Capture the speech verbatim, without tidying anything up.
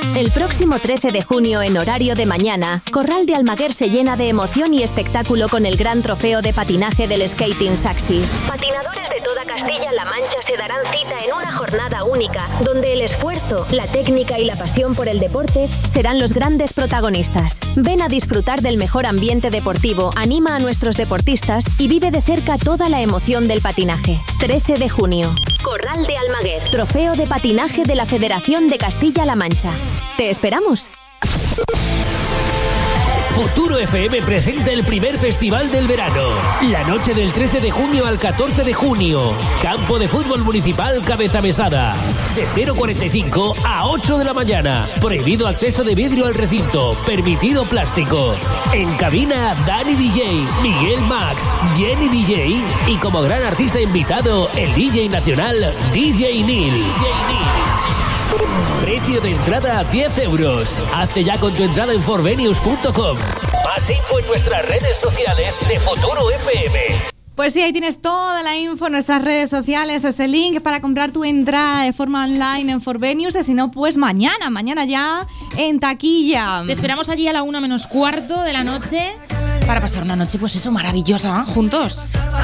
El próximo trece de junio, en horario de mañana, Corral de Almaguer se llena de emoción y espectáculo con el gran trofeo de patinaje del Skating Saxis. Patinadores de toda Castilla-La Mancha se darán cita en una jornada única, donde el esfuerzo, la técnica y la pasión por el deporte serán los grandes protagonistas. Ven a disfrutar del mejor ambiente deportivo, anima a nuestros deportistas y vive de cerca toda la emoción del patinaje. trece de junio. Corral de Almaguer, trofeo de patinaje de la Federación de Castilla-La Mancha. ¡Te esperamos! Futuro F M presenta el primer festival del verano. La noche del trece de junio al catorce de junio. Campo de fútbol municipal Cabeza Mesada. De cero cuarenta y cinco a ocho de la mañana. Prohibido acceso de vidrio al recinto. Permitido plástico. En cabina, Dani D J, Miguel Max, Jenny D J y como gran artista invitado, el D J nacional D J Neil. D J Neil. Precio de entrada diez euros. Hazte ya con tu entrada en forvenius punto com. Más info en nuestras redes sociales de Futuro F M. Pues sí, ahí tienes toda la info en nuestras redes sociales, ese link para comprar tu entrada de forma online en Forvenius, y si no, pues mañana, mañana ya en taquilla. Te esperamos allí a la una menos cuarto de la noche para pasar una noche, pues eso, maravillosa, ¿eh? Juntos.